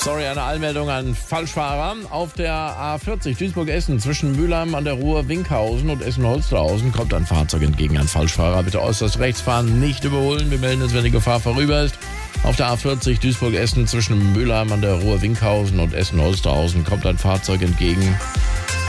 Sorry, eine Einmeldung an Falschfahrer. Auf der A40 Duisburg-Essen zwischen Mülheim an der Ruhr, Winkhausen und Essen-Holsterhausen kommt ein Fahrzeug entgegen. Ein Falschfahrer. Bitte äußerst rechts fahren, nicht überholen. Wir melden uns, wenn die Gefahr vorüber ist. Auf der A40 Duisburg-Essen zwischen Mülheim an der Ruhr, Winkhausen und Essen-Holsterhausen kommt ein Fahrzeug entgegen.